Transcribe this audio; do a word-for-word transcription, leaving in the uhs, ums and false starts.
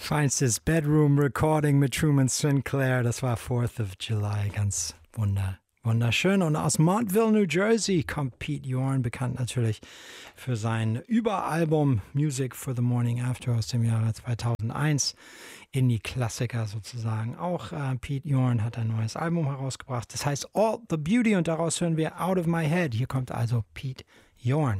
Feinstes Bedroom Recording mit Truman Sinclair. Das war Fourth of July. Ganz wunder, wunderschön. Und aus Montville, New Jersey kommt Pete Yorn, bekannt natürlich für sein Überalbum Music for the Morning After aus dem Jahre zweitausendeins. Indie-Klassiker sozusagen. Auch äh, Pete Yorn hat ein neues Album herausgebracht. Das heißt All the Beauty und daraus hören wir Out of My Head. Hier kommt also Pete Yorn.